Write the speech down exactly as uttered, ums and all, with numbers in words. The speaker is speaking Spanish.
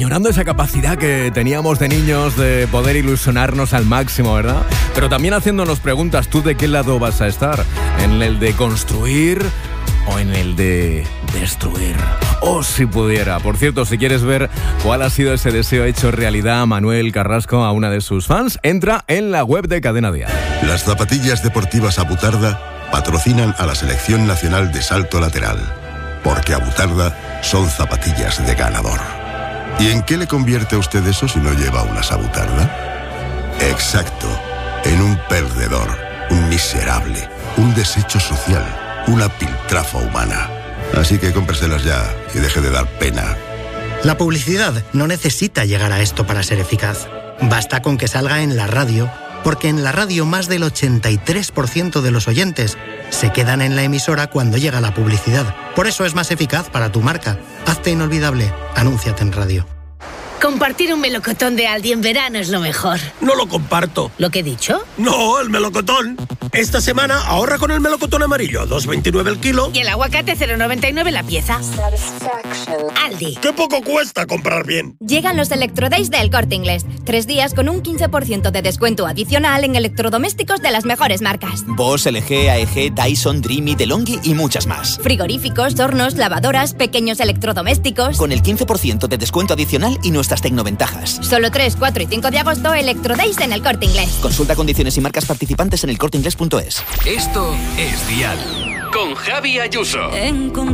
Ignorando esa capacidad que teníamos de niños de poder ilusionarnos al máximo, ¿verdad? Pero también haciéndonos preguntas, ¿tú de qué lado vas a estar? ¿En el de construir o en el de destruir? O si pudiera. Por cierto, si quieres ver cuál ha sido ese deseo hecho realidad a Manuel Carrasco, a una de sus fans, entra en la web de Cadena Dial. Las zapatillas deportivas Abutarda patrocinan a la Selección Nacional de Salto Lateral, porque Abutarda son zapatillas de ganador. ¿Y en qué le convierte a usted eso si no lleva unas Abutarda? Exacto, en un perdedor, un miserable, un desecho social, una piltrafa humana. Así que cómpreselas ya y deje de dar pena. La publicidad no necesita llegar a esto para ser eficaz. Basta con que salga en la radio, porque en la radio más del ochenta y tres por ciento de los oyentes se quedan en la emisora cuando llega la publicidad. Por eso es más eficaz para tu marca. Hazte inolvidable. Anúnciate en radio. Compartir un melocotón de Aldi en verano es lo mejor. No lo comparto. ¿Lo que he dicho? No, el melocotón. Esta semana ahorra con el melocotón amarillo, dos veintinueve el kilo. Y el aguacate cero noventa y nueve la pieza. Aldi. ¡Qué poco cuesta comprar bien! Llegan los Electrodays de El Corte Inglés. Tres días con un quince por ciento de descuento adicional en electrodomésticos de las mejores marcas. Bosch, L G, A E G, Dyson, Dreamy, DeLonghi y muchas más. Frigoríficos, hornos, lavadoras, pequeños electrodomésticos. Con el quince por ciento de descuento adicional y nuestras tecnoventajas. Solo tres, cuatro y cinco de agosto, Electrodays en El Corte Inglés. Consulta condiciones y marcas participantes en el corte inglés punto es. Esto es Dial. Con Javi Ayuso.